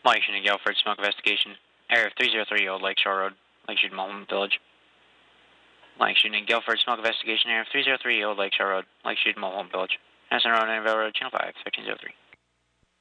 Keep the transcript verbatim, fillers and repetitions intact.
Mike shooting Guilford, smoke investigation. Area three zero three, Old Lakeshore Road, Lakeshore Mulholland Village. Mike shooting Guilford, smoke investigation. Area three zero three, Old Lakeshore Road, Lakeshore Mulholland Village. National Road, Annabelle Road, Channel five, thirteen oh three.